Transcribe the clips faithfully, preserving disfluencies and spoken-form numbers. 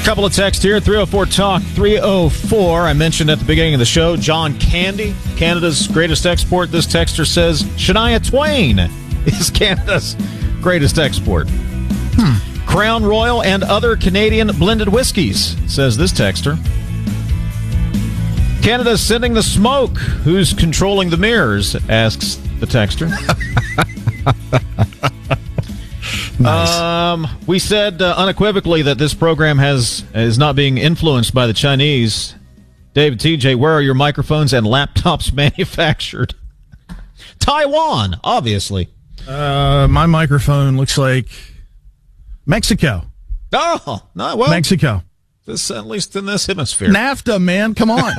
Couple of texts here, three oh four talk, three oh four. I mentioned at the beginning of the show, John Candy, Canada's greatest export. This texter says Shania Twain is Canada's greatest export. Hmm. Crown Royal and other Canadian blended whiskeys, says this texter. Canada's sending the smoke. Who's controlling the mirrors, asks the texter. Nice. Um, we said uh, unequivocally that this program has is not being influenced by the Chinese. David T J, where are your microphones and laptops manufactured? Taiwan, obviously. Uh, my microphone looks like Mexico. Oh, no, well, Mexico. This, at least in this hemisphere. NAFTA, man, come on.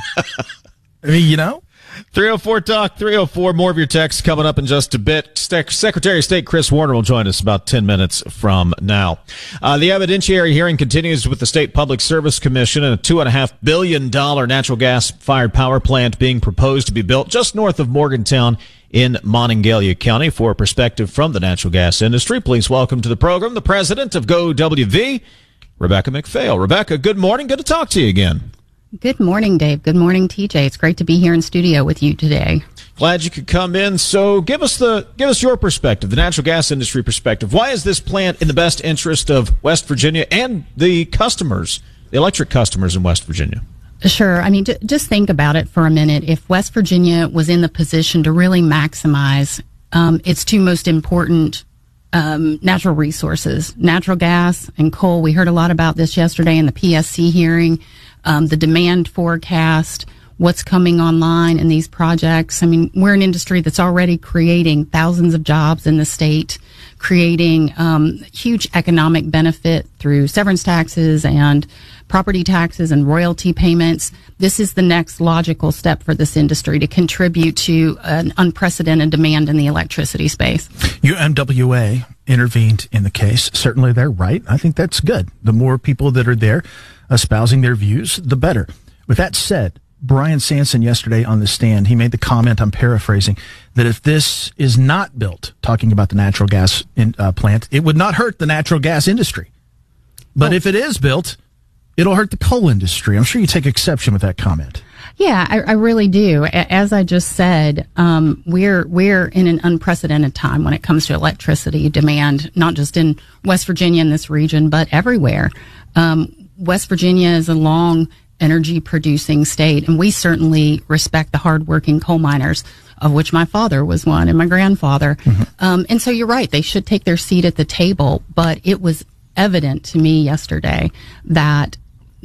I mean, you know. three oh four talk, three oh four. More of your texts coming up in just a bit. Secretary of State Chris Warner will join us about ten minutes from now. Uh, the evidentiary hearing continues with the State Public Service Commission and a two point five billion dollars natural gas-fired power plant being proposed to be built just north of Morgantown in Monongalia County. For a perspective from the natural gas industry, please welcome to the program the president of Go W V, Rebecca McPhail. Rebecca, good morning. Good to talk to you again. Good morning, Dave. Good morning, T J. It's great to be here in studio with you today. Glad you could come in. So give us the give us your perspective, the natural gas industry perspective. Why is this plant in the best interest of West Virginia and the customers, the electric customers in West Virginia? Sure. I mean, j- just think about it for a minute. If West Virginia was in the position to really maximize um, its two most important um, natural resources, natural gas and coal, we heard a lot about this yesterday in the P S C hearing. Um, the demand forecast, what's coming online in these projects. I mean, we're an industry that's already creating thousands of jobs in the state, creating um, huge economic benefit through severance taxes and property taxes and royalty payments. This is the next logical step for this industry to contribute to an unprecedented demand in the electricity space. U M W A intervened in the case. Certainly they're right. I think that's good. The more people that are there espousing their views, the better. With that said, Brian Sanson yesterday on the stand, he made the comment, I'm paraphrasing, that if this is not built, talking about the natural gas in, uh, plant, it would not hurt the natural gas industry. But oh. if it is built, it'll hurt the coal industry. I'm sure you take exception with that comment. Yeah, I, I really do. As I just said, um, we're we're in an unprecedented time when it comes to electricity demand, not just in West Virginia in this region, but everywhere. Um, West Virginia is a long energy producing state, and we certainly respect the hardworking coal miners, of which my father was one and my grandfather. Mm-hmm. Um, and so you're right, they should take their seat at the table. But it was evident to me yesterday that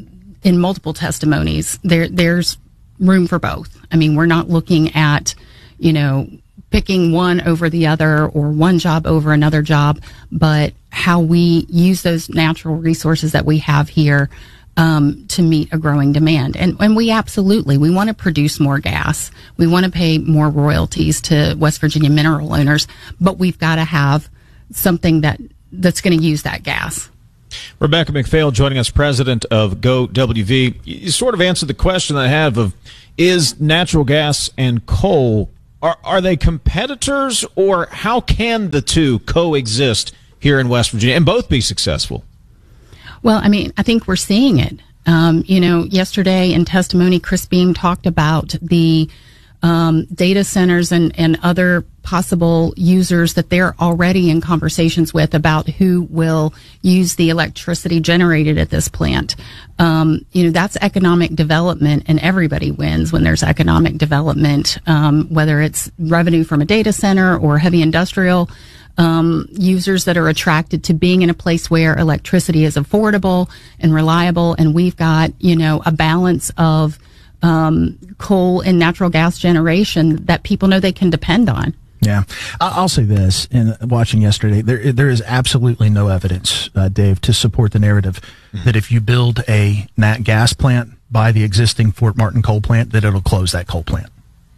in multiple testimonies, there there's room for both. I mean, we're not looking at, you know, picking one over the other or one job over another job, but how we use those natural resources that we have here um, to meet a growing demand. And, and we absolutely, we want to produce more gas. We want to pay more royalties to West Virginia mineral owners, but we've got to have something that that's going to use that gas. Rebecca McPhail joining us, president of Go W V. You sort of answered the question I have of, is natural gas and coal, are, are they competitors, or how can the two coexist here in West Virginia and both be successful? Well, I mean, I think we're seeing it. Um, you know, yesterday in testimony, Chris Beam talked about the um, data centers and, and other possible users that they're already in conversations with about who will use the electricity generated at this plant. Um, you know, that's economic development, and everybody wins when there's economic development, um, whether it's revenue from a data center or heavy industrial um, users that are attracted to being in a place where electricity is affordable and reliable. And we've got, you know, a balance of um, coal and natural gas generation that people know they can depend on. Yeah, I'll say this, in watching yesterday, there there is absolutely no evidence, uh, Dave, to support the narrative mm-hmm. that if you build a nat gas plant by the existing Fort Martin coal plant, that it'll close that coal plant.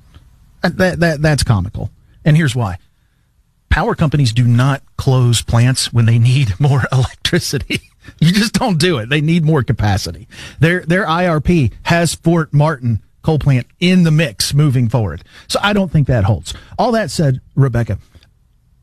That, that That's comical. And here's why. Power companies do not close plants when they need more electricity. You just don't do it. They need more capacity. Their their I R P has Fort Martin coal plant in the mix moving forward. So I don't think that holds. All that said, Rebecca,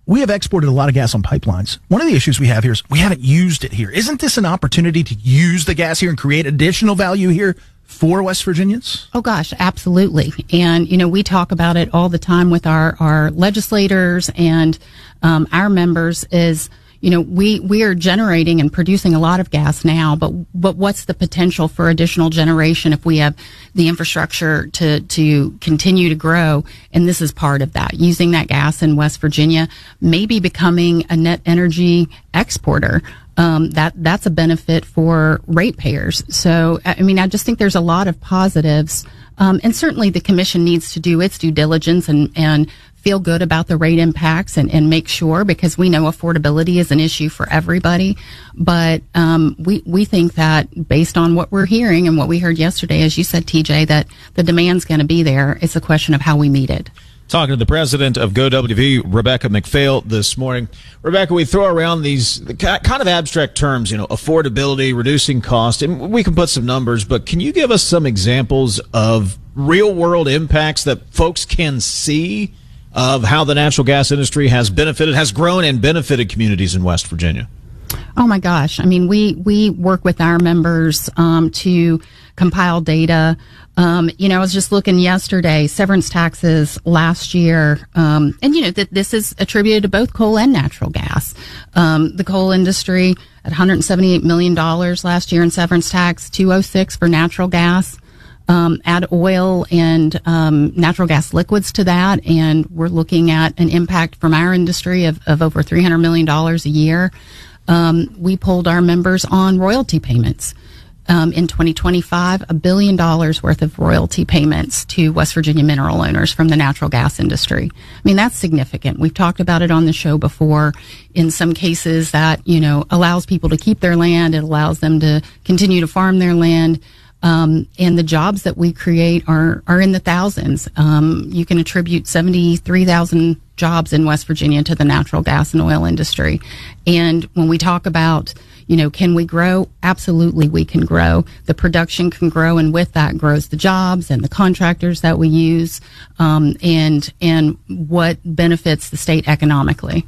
we have exported a lot of gas on pipelines. One of the issues we have here is we haven't used it here. Isn't this an opportunity to use the gas here and create additional value here for West Virginians? Oh gosh, absolutely. And, you know, we talk about it all the time with our, our legislators and um, our members is, you know, we, we are generating and producing a lot of gas now, but, but what's the potential for additional generation if we have the infrastructure to, to continue to grow? And this is part of that, using that gas in West Virginia, maybe becoming a net energy exporter. Um, that, that's a benefit for ratepayers. So, I mean, I just think there's a lot of positives. Um, and certainly the commission needs to do its due diligence and, and feel good about the rate impacts and, and make sure, because we know affordability is an issue for everybody. But um, we, we think that based on what we're hearing and what we heard yesterday, as you said, T J, that the demand's going to be there. It's a question of how we meet it. Talking to the president of Go W V, Rebecca McPhail, this morning. Rebecca, we throw around these kind of abstract terms, you know, affordability, reducing cost, and we can put some numbers, but can you give us some examples of real-world impacts that folks can see of how the natural gas industry has benefited, has grown and benefited communities in West Virginia? Oh my gosh. I mean, we, we work with our members, um, to compile data. Um, you know, I was just looking yesterday, severance taxes last year. Um, and you know, that this is attributed to both coal and natural gas. Um, the coal industry at one hundred seventy-eight million dollars last year in severance tax, two oh six for natural gas. Um, add oil and um, natural gas liquids to that, and we're looking at an impact from our industry of, of over three hundred million dollars a year. Um, we polled our members on royalty payments. Um, in twenty twenty-five, a billion dollars worth of royalty payments to West Virginia mineral owners from the natural gas industry. I mean, that's significant. We've talked about it on the show before. In some cases that, you know, allows people to keep their land. It allows them to continue to farm their land. Um, and the jobs that we create are, are in the thousands. Um, you can attribute seventy-three thousand jobs in West Virginia to the natural gas and oil industry. And when we talk about, you know, can we grow? Absolutely, we can grow. The production can grow, and with that grows the jobs and the contractors that we use, um, and, and what benefits the state economically.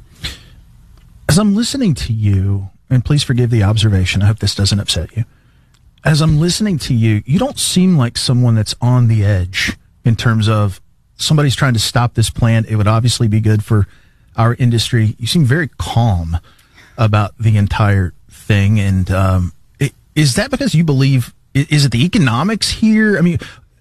As I'm listening to you, and please forgive the observation, I hope this doesn't upset you. As I'm listening to you, you don't seem like someone that's on the edge in terms of somebody's trying to stop this plan. It would obviously be good for our industry. You seem very calm about the entire thing. And um, it, is that because you believe, is it the economics here? I mean,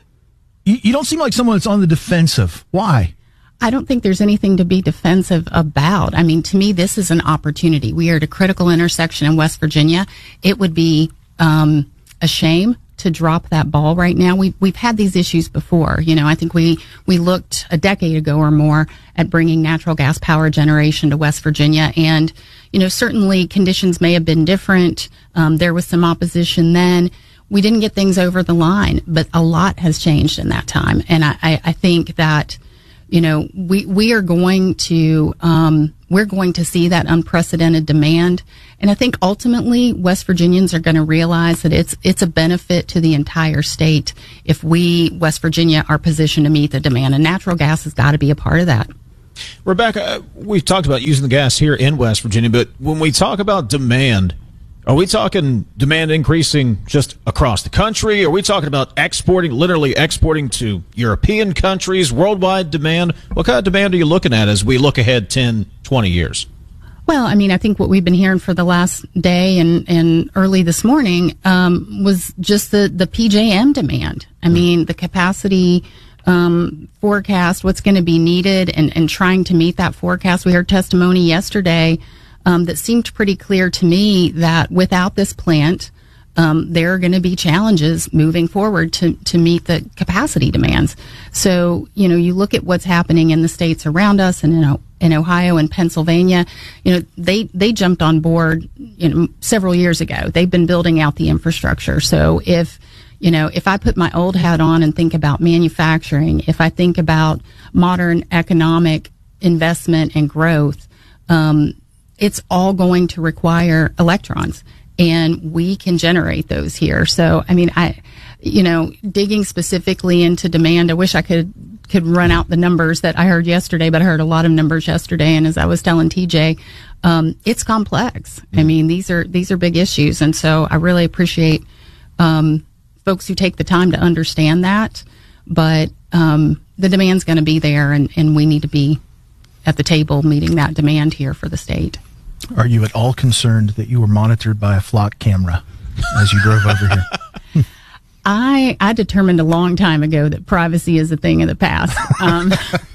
you, you don't seem like someone that's on the defensive. Why? I don't think there's anything to be defensive about. I mean, to me, this is an opportunity. We are at a critical intersection in West Virginia. It would be um, a shame to drop that ball right now. We've, we've had these issues before. You know, I think we, we looked a decade ago or more at bringing natural gas power generation to West Virginia. And, you know, certainly conditions may have been different. Um, there was some opposition then. We didn't get things over the line, but a lot has changed in that time. And I, I, I think that, you know, we, we are going to, um, we're going to see that unprecedented demand. And I think ultimately West Virginians are going to realize that it's, it's a benefit to the entire state if we, West Virginia, are positioned to meet the demand. And natural gas has got to be a part of that. Rebecca, we've talked about using the gas here in West Virginia, but when we talk about demand, are we talking demand increasing just across the country? Are we talking about exporting, literally exporting to European countries, worldwide demand? What kind of demand are you looking at as we look ahead ten, twenty years? Well, I mean, I think what we've been hearing for the last day and, and early this morning um, was just the, the P J M demand. I mean, the capacity um, forecast, what's going to be needed, and, and trying to meet that forecast. We heard testimony yesterday Um, that seemed pretty clear to me that without this plant, um, there are going to be challenges moving forward to, to meet the capacity demands. So, you know, you look at what's happening in the states around us and in, in Ohio and Pennsylvania, you know, they, they jumped on board, you know, several years ago. They've been building out the infrastructure. So if, you know, if I put my old hat on and think about manufacturing, if I think about modern economic investment and growth, um, it's all going to require electrons. and we can generate those here. So, I mean, I, you know, digging specifically into demand, I wish I could could run out the numbers that I heard yesterday, but I heard a lot of numbers yesterday. And as I was telling T J, um, it's complex. Mm. I mean, these are these are big issues, and so I really appreciate um, folks who take the time to understand that. But um, the demand's going to be there, and, and we need to be at the table meeting that demand here for the state. Are you at all concerned that you were monitored by a flock camera as you drove over here? I I determined a long time ago that privacy is a thing of the past. Um,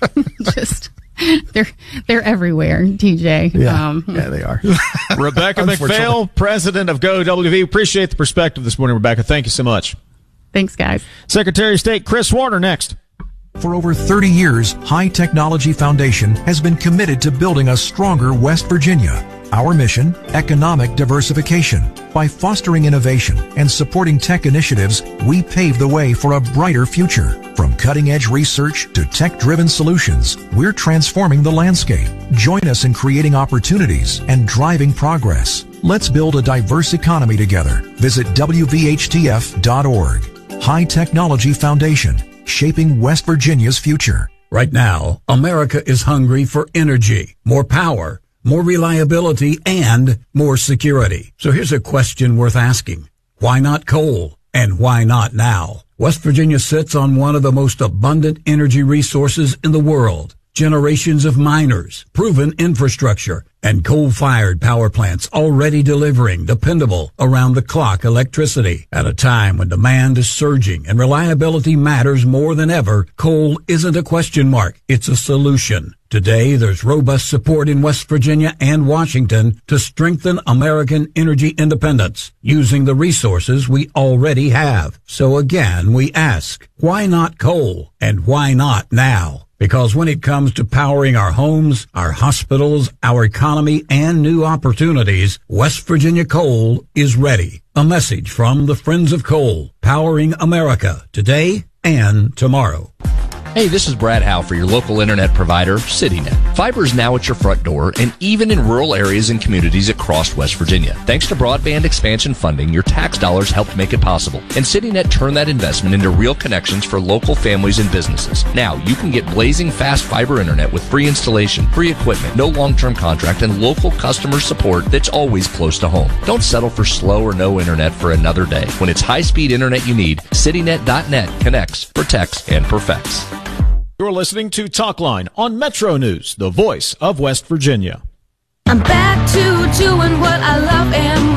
just they're they're everywhere, T J. Yeah, um, yeah, they are. Rebecca McPhail, president of Go W V. Appreciate the perspective this morning, Rebecca. Thank you so much. Thanks, guys. Secretary of State Chris Warner next. For over thirty years, High Technology Foundation has been committed to building a stronger West Virginia. Our mission, economic diversification. By fostering innovation and supporting tech initiatives, we pave the way for a brighter future. From cutting-edge research to tech-driven solutions, we're transforming the landscape. Join us in creating opportunities and driving progress. Let's build a diverse economy together. Visit W V H T F dot org. High Technology Foundation, shaping West Virginia's future. Right now, America is hungry for energy, more power, more reliability, and more security. So here's a question worth asking. Why not coal? And why not now? West Virginia sits on one of the most abundant energy resources in the world. Generations of miners, proven infrastructure, and coal-fired power plants already delivering dependable, around-the-clock electricity. At a time when demand is surging and reliability matters more than ever, coal isn't a question mark, it's a solution. Today, there's robust support in West Virginia and Washington to strengthen American energy independence using the resources we already have. So again, we ask, why not coal? And why not now? Because when it comes to powering our homes, our hospitals, our economy, and new opportunities, West Virginia Coal is ready. A message from the Friends of Coal, powering America today and tomorrow. Hey, this is Brad Howe for your local internet provider, CityNet. Fiber is now at your front door and even in rural areas and communities across West Virginia. Thanks to broadband expansion funding, your tax dollars helped make it possible. And CityNet turned that investment into real connections for local families and businesses. Now, you can get blazing fast fiber internet with free installation, free equipment, no long-term contract, and local customer support that's always close to home. Don't settle for slow or no internet for another day. When it's high-speed internet you need, CityNet dot net connects, protects, and perfects. You're listening to Talkline on Metro News, the voice of West Virginia. I'm back to doing what I love and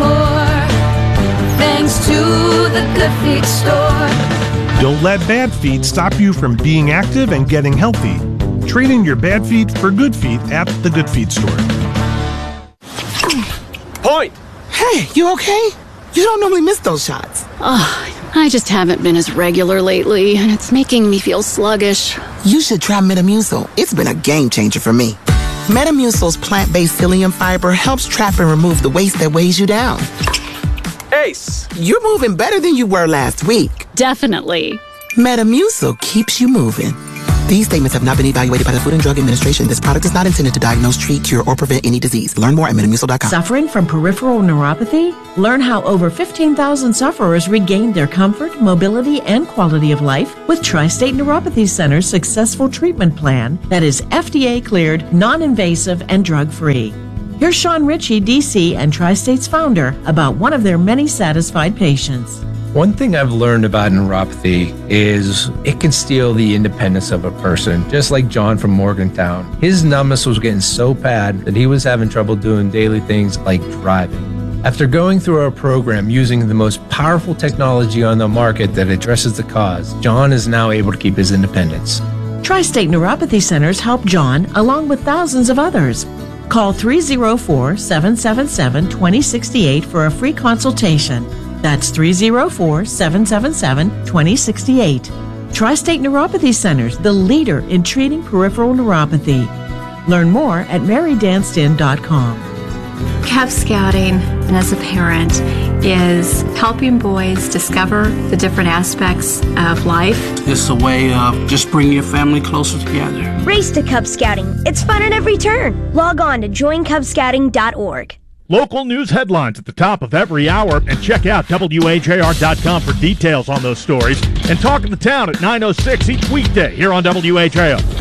more, thanks to the Good Feet store. Don't let bad feet stop you from being active and getting healthy. Trade in your bad feet for good feet at the Good Feet store. Point! Hey, you okay? You don't normally miss those shots. Oh, I just haven't been as regular lately, and it's making me feel sluggish. You should try Metamucil. It's been a game changer for me. Metamucil's plant-based psyllium fiber helps trap and remove the waste that weighs you down. Ace! You're moving better than you were last week. Definitely. Metamucil keeps you moving. These statements have not been evaluated by the Food and Drug Administration. This product is not intended to diagnose, treat, cure, or prevent any disease. Learn more at metamucil dot com. Suffering from peripheral neuropathy? Learn how over fifteen thousand sufferers regained their comfort, mobility, and quality of life with Tri-State Neuropathy Center's successful treatment plan that is F D A-cleared, non-invasive, and drug-free. Here's Sean Ritchie, D C, and Tri-State's founder about one of their many satisfied patients. One thing I've learned about neuropathy is it can steal the independence of a person, just like John from Morgantown. His numbness was getting so bad that he was having trouble doing daily things like driving. After going through our program using the most powerful technology on the market that addresses the cause, John is now able to keep his independence. Tri-State Neuropathy Centers help John along with thousands of others. Call three oh four, seven seven seven, two oh six eight for a free consultation. That's three oh four, seven seven seven, two oh six eight. Tri-State Neuropathy Centers, the leader in treating peripheral neuropathy. Learn more at mary danston dot com. Cub Scouting, and as a parent, is helping boys discover the different aspects of life. It's a way of just bringing your family closer together. Race to Cub Scouting. It's fun at every turn. Log on to join cub scouting dot org. Local news headlines at the top of every hour, and check out W H A R dot com for details on those stories. And Talk of the Town at nine oh six each weekday here on W H A R.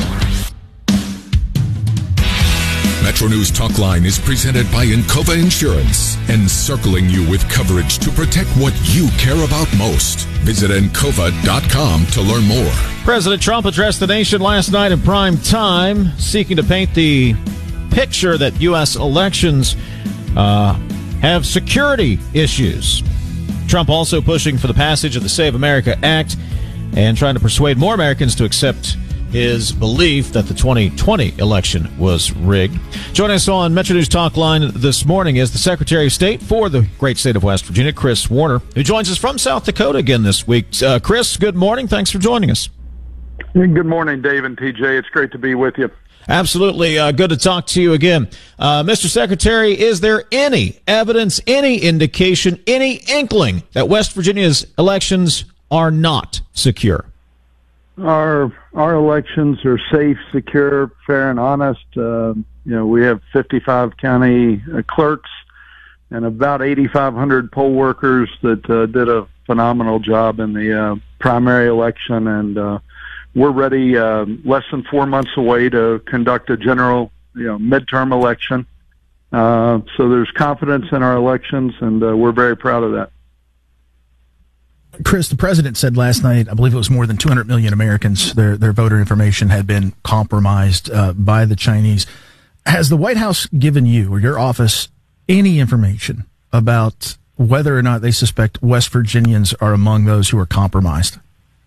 Metro News Talk Line is presented by Encova Insurance, encircling you with coverage to protect what you care about most. Visit Encova dot com to learn more. President Trump addressed the nation last night in prime time, seeking to paint the picture that U S elections uh, have security issues. Trump also pushing for the passage of the Save America Act and trying to persuade more Americans to accept his belief that the twenty twenty election was rigged. Joining us on Metro News Talk Line this morning is the Secretary of State for the great state of West Virginia, Chris Warner, who joins us from South Dakota again this week. Uh, Chris, good morning. Thanks for joining us. Good morning, Dave and T J. It's great to be with you. Absolutely. Uh, good to talk to you again. Uh, Mister Secretary, is there any evidence, any indication, any inkling that West Virginia's elections are not secure? Our our elections are safe, secure, fair, and honest. Uh, you know, we have fifty-five county uh, clerks and about eighty-five hundred poll workers that uh, did a phenomenal job in the uh, primary election, and uh, we're ready, uh, less than four months away to conduct a general, you know, midterm election. Uh, so there's confidence in our elections, and uh, we're very proud of that. Chris, the president said last night, I believe it was more than two hundred million Americans, their their voter information had been compromised uh, by the Chinese. Has the White House given you or your office any information about whether or not they suspect West Virginians are among those who are compromised?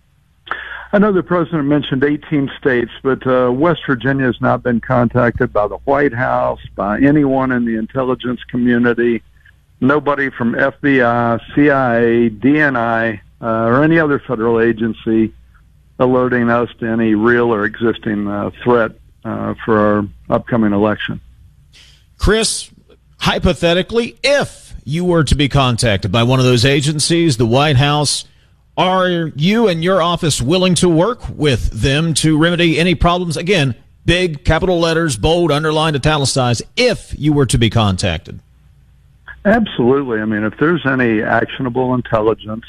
I know the president mentioned eighteen states, but uh, West Virginia has not been contacted by the White House, by anyone in the intelligence community. Nobody from F B I, C I A, D N I, uh, or any other federal agency alerting us to any real or existing uh, threat uh, for our upcoming election. Chris, hypothetically, if you were to be contacted by one of those agencies, the White House, are you and your office willing to work with them to remedy any problems? Again, big capital letters, bold, underlined, italicized, if you were to be contacted. Absolutely. I mean, if there's any actionable intelligence,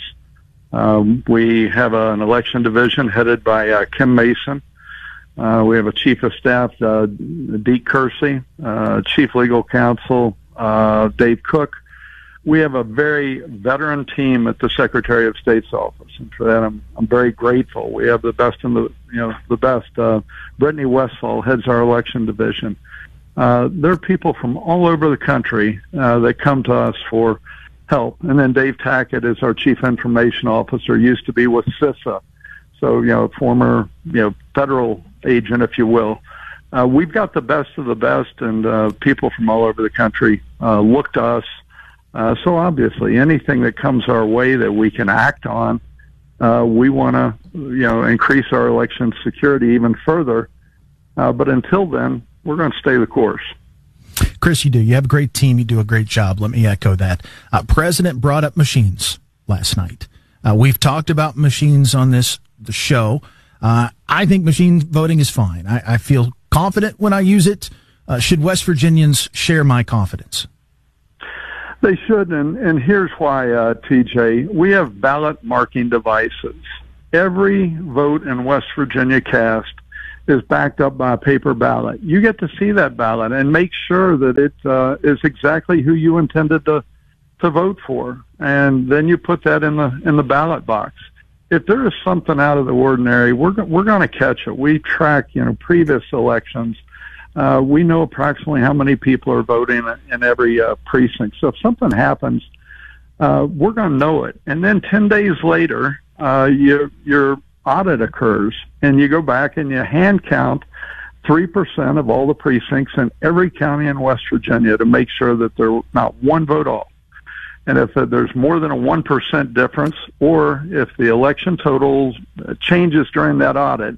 um, we have a, an election division headed by uh, Kim Mason. Uh, we have a chief of staff, uh, Deke Kersey, uh, chief legal counsel, uh, Dave Cook. We have a very veteran team at the Secretary of State's office, and for that, I'm I'm very grateful. We have the best in the you know the best. Uh, Brittany Westfall heads our election division. Uh, there are people from all over the country uh, that come to us for help. And then Dave Tackett is our chief information officer, used to be with CISA. So, you know, former, you know, federal agent, if you will. Uh, we've got the best of the best, and uh, people from all over the country uh, look to us. Uh, so obviously anything that comes our way that we can act on, uh, we want to, you know, increase our election security even further. Uh, but until then, we're going to stay the course. Chris, you do. You have a great team. You do a great job. Let me echo that. Uh, President brought up machines last night. Uh, we've talked about machines on this the show. Uh, I think machine voting is fine. I, I feel confident when I use it. Uh, should West Virginians share my confidence? They should, and, and here's why, uh, T J. We have ballot marking devices. Every vote in West Virginia cast is backed up by a paper ballot. You get to see that ballot and make sure that it uh, is exactly who you intended to to vote for, and then you put that in the in the ballot box. If there is something out of the ordinary, we're we're going to catch it. We track, you know, previous elections. Uh, we know approximately how many people are voting in every uh, precinct. So if something happens, uh, we're going to know it. And then ten days later, uh, your your audit occurs, and you go back and you hand count three percent of all the precincts in every county in West Virginia to make sure that there's not one vote off. And if there's more than a one percent difference, or if the election total changes during that audit,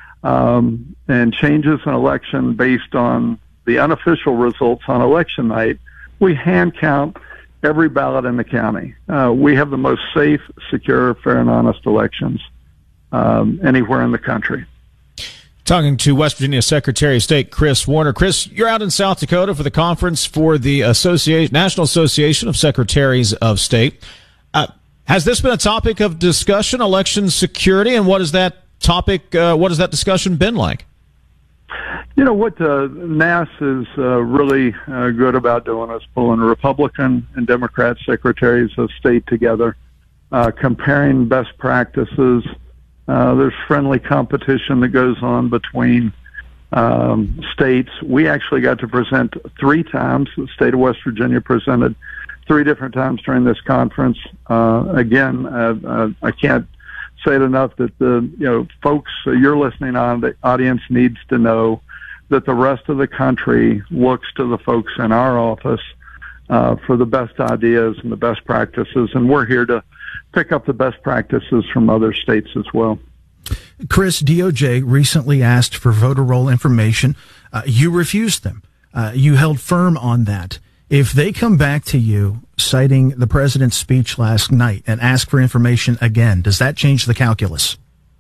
um, and changes an election based on the unofficial results on election night, we hand count every ballot in the county. Uh, we have the most safe, secure, fair, and honest elections Um, anywhere in the country. Talking to West Virginia Secretary of State Chris Warner. Chris, you're out in South Dakota for the conference for the Association, National Association of Secretaries of State. Uh, has this been a topic of discussion, election security, and what is that topic, uh, what has that discussion been like? You know, what uh, N A S is uh, really uh, good about doing is pulling Republican and Democrat secretaries of state together, uh, comparing best practices. Uh, there's friendly competition that goes on between um, states. We actually got to present three times. The state of West Virginia presented three different times during this conference. Uh, again, uh, uh, I can't say it enough that the you know folks uh, you're listening on, the audience needs to know that the rest of the country looks to the folks in our office uh, for the best ideas and the best practices, and we're here to pick up the best practices from other states as well. Chris, D O J recently asked for voter roll information. Uh, you refused them. Uh, you held firm on that. If they come back to you citing the president's speech last night and ask for information again, does that change the calculus?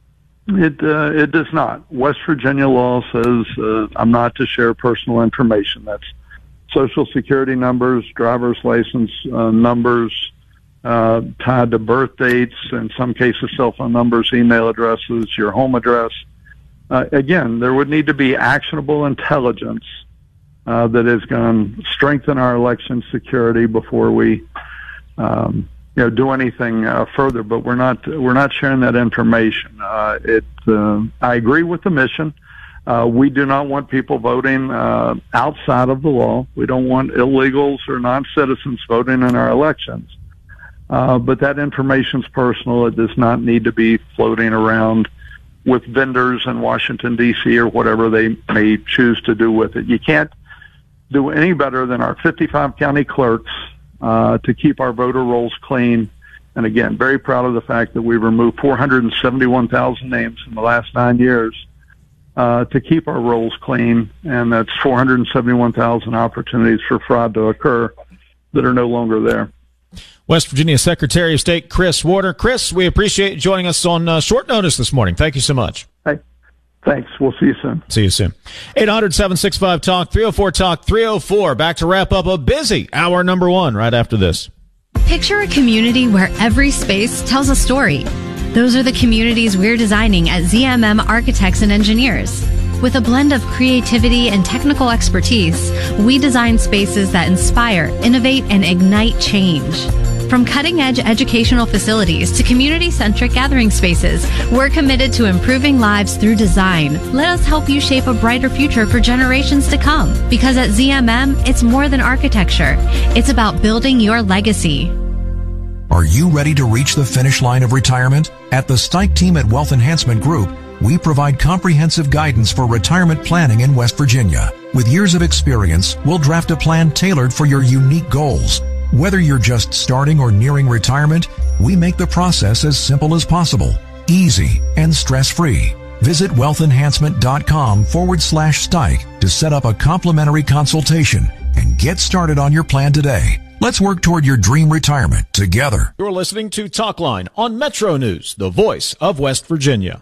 It uh, it does not. West Virginia law says uh, I'm not to share personal information. That's Social Security numbers, driver's license uh, numbers, uh, tied to birth dates, in some cases cell phone numbers, email addresses, your home address. Uh, again, there would need to be actionable intelligence uh, that is going to strengthen our election security before we um, you know, do anything uh, further. But we're not we're not sharing that information. Uh, it uh, I agree with the mission. Uh, we do not want people voting uh, outside of the law. We don't want illegals or non-citizens voting in our elections. Uh, but that information's personal. It does not need to be floating around with vendors in Washington, D C or whatever they may choose to do with it. You can't do any better than our fifty-five county clerks uh, to keep our voter rolls clean. And again, very proud of the fact that we've removed four hundred seventy-one thousand names in the last nine years uh, to keep our rolls clean. And that's four hundred seventy-one thousand opportunities for fraud to occur that are no longer there. West Virginia Secretary of State Chris Warner. Chris, we appreciate you joining us on uh, short notice this morning. Thank you so much. Hey, thanks. We'll see you soon. See you soon. eight hundred, seven six five, talk, three oh four, talk, three oh four. Back to wrap up a busy hour number one right after this. Picture a community where every space tells a story. Those are the communities we're designing at Z M M Architects and Engineers. With a blend of creativity and technical expertise, we design spaces that inspire, innovate, and ignite change. From cutting-edge educational facilities to community-centric gathering spaces, we're committed to improving lives through design. Let us help you shape a brighter future for generations to come. Because at Z M M, it's more than architecture. It's about building your legacy. Are you ready to reach the finish line of retirement? At the Stike team at Wealth Enhancement Group, we provide comprehensive guidance for retirement planning in West Virginia. With years of experience, we'll draft a plan tailored for your unique goals. Whether you're just starting or nearing retirement, we make the process as simple as possible, easy, and stress-free. Visit wealthenhancement.com forward slash Stike to set up a complimentary consultation and get started on your plan today. Let's work toward your dream retirement together. You're listening to Talkline on Metro News, the voice of West Virginia.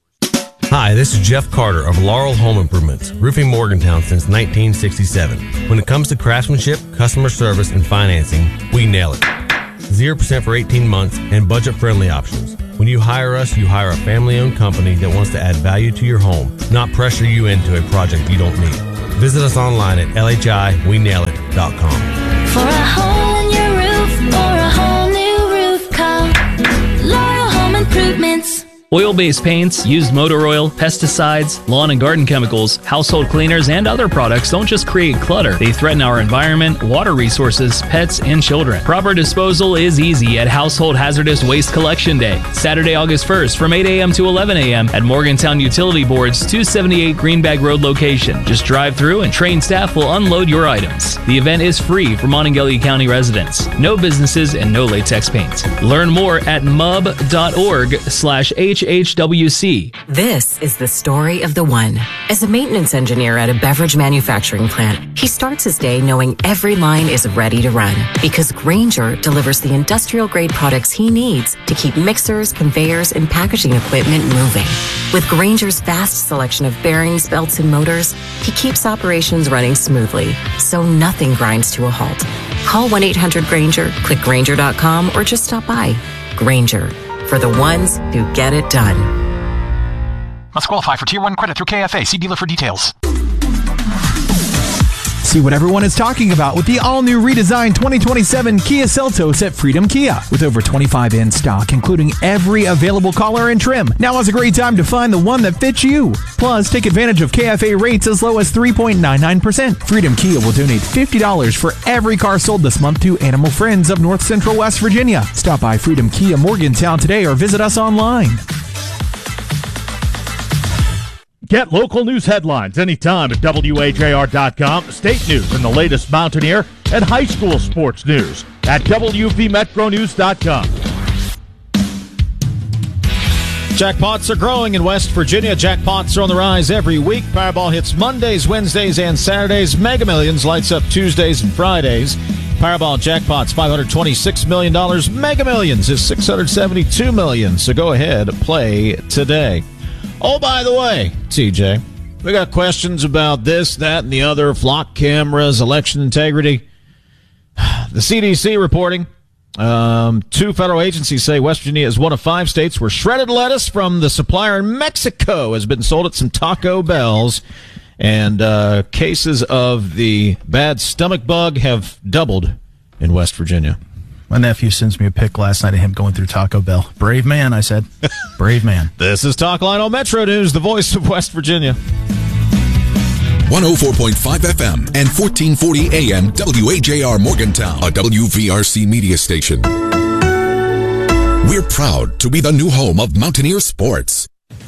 Hi, this is Jeff Carter of Laurel Home Improvements, roofing Morgantown since nineteen sixty-seven. When it comes to craftsmanship, customer service, and financing, we nail it. zero percent for eighteen months and budget-friendly options. When you hire us, you hire a family-owned company that wants to add value to your home, not pressure you into a project you don't need. Visit us online at L H I we nail it dot com. For a hole in your roof or a whole new roof, call Laurel Home Improvements. Oil-based paints, used motor oil, pesticides, lawn and garden chemicals, household cleaners, and other products don't just create clutter. They threaten our environment, water resources, pets, and children. Proper disposal is easy at Household Hazardous Waste Collection Day, Saturday, August first from eight a.m. to eleven a.m. at Morgantown Utility Board's two seventy-eight Greenbag Road location. Just drive through and trained staff will unload your items. The event is free for Monongalia County residents. No businesses and no latex paint. Learn more at mub.org slash H H H W C. This is the story of the one. As a maintenance engineer at a beverage manufacturing plant, he starts his day knowing every line is ready to run because Grainger delivers the industrial-grade products he needs to keep mixers, conveyors, and packaging equipment moving. With Grainger's vast selection of bearings, belts, and motors, he keeps operations running smoothly, so nothing grinds to a halt. Call one eight hundred Grainger, click Grainger dot com, or just stop by. Grainger, for the ones who get it done. Must qualify for Tier one credit through K F A. See dealer for details. See what everyone is talking about with the all-new redesigned twenty twenty-seven Kia Seltos at Freedom Kia. With over twenty-five in stock, including every available color and trim. Now is a great time to find the one that fits you. Plus, take advantage of K F A rates as low as three point nine nine percent. Freedom Kia will donate fifty dollars for every car sold this month to Animal Friends of North Central West Virginia. Stop by Freedom Kia Morgantown today or visit us online. Get local news headlines anytime at W H A R dot com, state news and the latest Mountaineer and high school sports news at W V Metro News dot com. Jackpots are growing in West Virginia. Jackpots are on the rise every week. Powerball hits Mondays, Wednesdays, and Saturdays. Mega Millions lights up Tuesdays and Fridays. Powerball jackpots five hundred twenty-six million dollars. Mega Millions is six hundred seventy-two million dollars. So go ahead, play today. Oh, by the way, T J, we got questions about this, that, and the other, flock cameras, election integrity. The C D C reporting, um, two federal agencies say West Virginia is one of five states where shredded lettuce from the supplier in Mexico has been sold at some Taco Bells, and uh, cases of the bad stomach bug have doubled in West Virginia. My nephew sends me a pic last night of him going through Taco Bell. Brave man, I said. Brave man. This is Talkline on Metro News, the voice of West Virginia. one oh four point five F M and fourteen forty A M W H A R Morgantown, a W V R C media station. We're proud to be the new home of Mountaineer sports.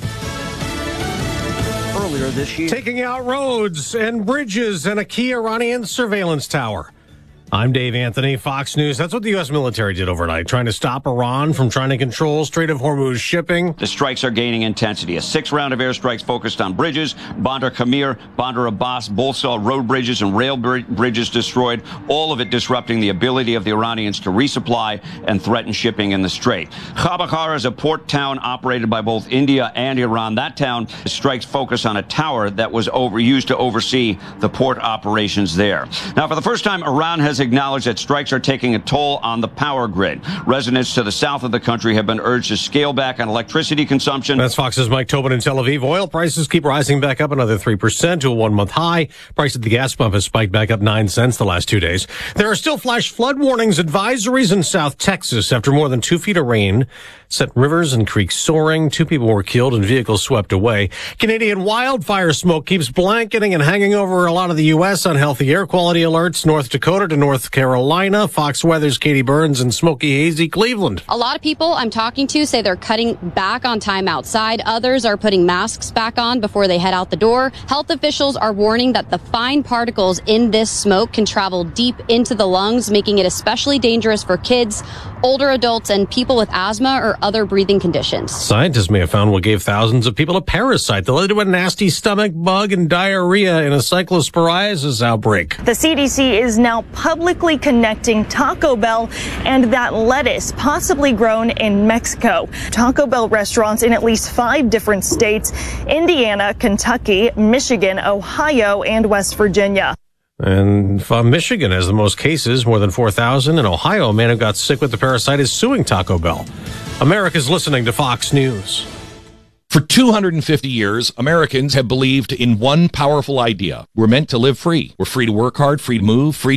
Earlier this year, taking out roads and bridges and a key Iranian surveillance tower. I'm Dave Anthony, Fox News. That's what the U S military did overnight, trying to stop Iran from trying to control Strait of Hormuz shipping. The strikes are gaining intensity. A sixth round of airstrikes focused on bridges. Bandar Kamir, Bandar Abbas both saw road bridges and rail br- bridges destroyed, all of it disrupting the ability of the Iranians to resupply and threaten shipping in the strait. Khabakar is a port town operated by both India and Iran. That town, the strikes focus on a tower that was over, used to oversee the port operations there. Now, for the first time, Iran has acknowledged that strikes are taking a toll on the power grid. Residents to the south of the country have been urged to scale back on electricity consumption. That's Fox's Mike Tobin in Tel Aviv. Oil prices keep rising back up another three percent to a one-month high. Price at the gas pump has spiked back up nine cents the last two days. There are still flash flood warnings, advisories in South Texas after more than two feet of rain sent rivers and creeks soaring. Two people were killed and vehicles swept away. Canadian wildfire smoke keeps blanketing and hanging over a lot of the U S. Unhealthy air quality alerts. North Dakota to North Carolina. Fox Weather's Katie Burns in smoky, hazy Cleveland. A lot of people I'm talking to say they're cutting back on time outside. Others are putting masks back on before they head out the door. Health officials are warning that the fine particles in this smoke can travel deep into the lungs, making it especially dangerous for kids, older adults, and people with asthma or other breathing conditions. Scientists may have found what gave thousands of people a parasite that led to a nasty stomach bug and diarrhea in a cyclosporiasis outbreak. The C D C is now publicly connecting Taco Bell and that lettuce possibly grown in Mexico. Taco Bell restaurants in at least five different states: Indiana, Kentucky, Michigan, Ohio, and West Virginia. And uh, Michigan has the most cases, more than four thousand. In Ohio, a man who got sick with the parasite is suing Taco Bell. America's listening to Fox News. For two hundred fifty years, Americans have believed in one powerful idea. We're meant to live free. We're free to work hard, free to move, free